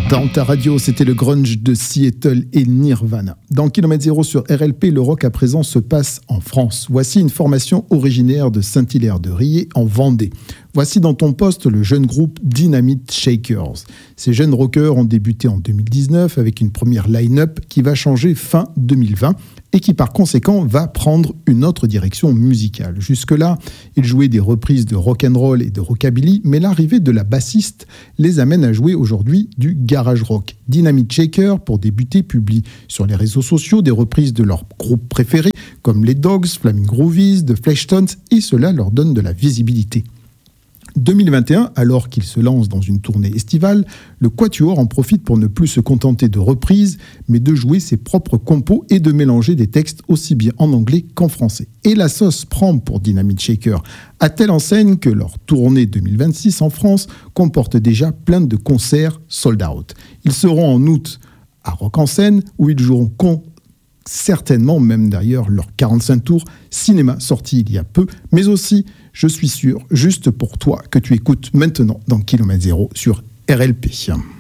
Dans ta radio, c'était le grunge de Seattle et Nirvana. Dans Kilomètre Zéro sur RLP, le rock à présent se passe en France. Voici une formation originaire de Saint-Hilaire-de-Riez en Vendée. Voici dans ton poste le jeune groupe Dynamite Shakers. Ces jeunes rockers ont débuté en 2019 avec une première line-up qui va changer fin 2020 et qui par conséquent va prendre une autre direction musicale. Jusque-là, ils jouaient des reprises de rock'n'roll et de rockabilly, mais l'arrivée de la bassiste les amène à jouer aujourd'hui du garage rock. Dynamite Shaker, pour débuter, publie sur les réseaux sociaux des reprises de leurs groupes préférés, comme les Dogs, Flaming Groovies, The Fleshtones, et cela leur donne de la visibilité. 2021, alors qu'il se lance dans une tournée estivale, le Quatuor en profite pour ne plus se contenter de reprises, mais de jouer ses propres compos et de mélanger des textes aussi bien en anglais qu'en français. Et la sauce prend pour Dynamite Shaker, à telle enseigne que leur tournée 2026 en France comporte déjà plein de concerts sold out. Ils seront en août à Rock en Seine, où ils joueront certainement même d'ailleurs leur 45 tours cinéma sorti il y a peu, mais aussi, je suis sûr, juste pour toi que tu écoutes maintenant dans Kilomètre Zéro sur RLP.